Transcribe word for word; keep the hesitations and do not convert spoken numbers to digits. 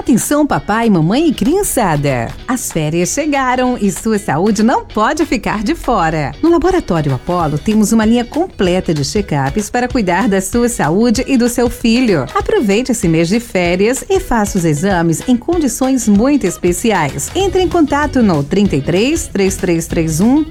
Atenção papai, mamãe e criançada! As férias chegaram e sua saúde não pode ficar de fora. No Laboratório Apollo temos uma linha completa de check-ups para cuidar da sua saúde e do seu filho. Aproveite esse mês de férias e faça os exames em condições muito especiais. Entre em contato no trinta e três, três três três um